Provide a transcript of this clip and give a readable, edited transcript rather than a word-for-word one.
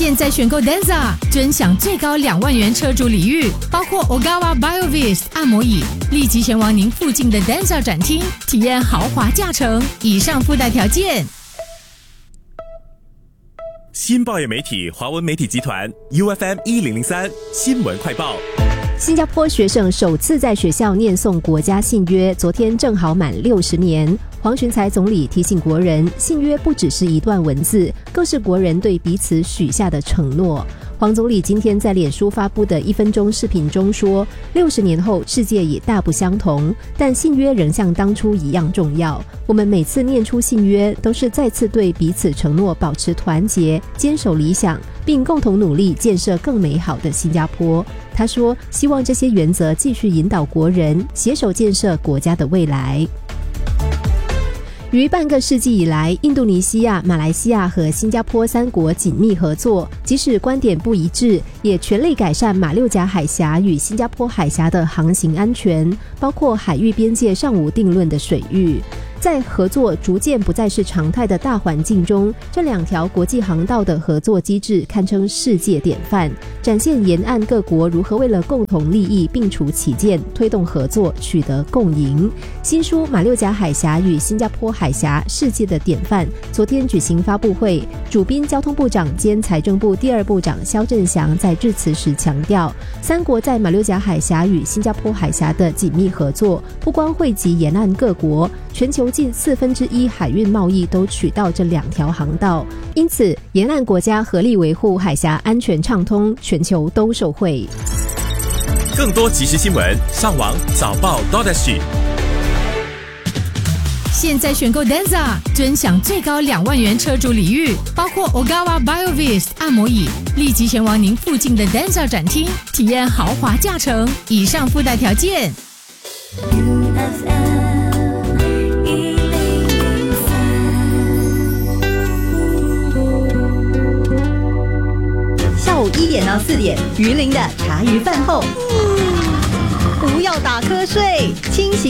现在选购 Denza， 尊享最高2万元车主礼遇，包括 Ogawa BioVist 按摩椅，立即前往您附近的 Denza 展厅，体验豪华驾乘。以上附带条件。 新报业媒体华文媒体集团 UFM 1003新闻快报。 新加坡学生首次在学校念诵国家信约，昨天正好满60年。黄循财总理提醒国人，信约不只是一段文字，更是国人对彼此许下的承诺。黄总理今天在脸书发布的1分钟视频中说，60年后世界已大不相同，但信约仍像当初一样重要。我们每次念出信约，都是再次对彼此承诺保持团结，坚守理想，并共同努力建设更美好的新加坡。他说，希望这些原则继续引导国人携手建设国家的未来。于半个世纪以来，印度尼西亚、马来西亚和新加坡3国紧密合作，即使观点不一致，也全力改善马六甲海峡与新加坡海峡的航行安全，包括海域边界尚无定论的水域。在合作逐渐不再是常态的大环境中，这2条国际航道的合作机制堪称世界典范，展现沿岸各国如何为了共同利益并处己见，推动合作取得共赢。新书《马六甲海峡与新加坡海峡：世界的典范》昨天举行发布会，主宾交通部长兼财政部第2部长肖振祥在致辞时强调，3国在马六甲海峡与新加坡海峡的紧密合作，不光惠及沿岸各国，全球近1/4海运贸易都取到这2条航道，因此沿岸国家合力维护海峡安全畅通，全球都受惠。 更多即时新闻，上网早报 .sg。 现在选购 Denza， 尊享最高2万元车主礼遇，包括 Ogawa BioVist 按摩椅，立即前往您附近的 Denza 展厅，体验豪华驾乘。以上附带条件。 下午1点到4点，鱼鳞的茶余饭后，不要打瞌睡，清醒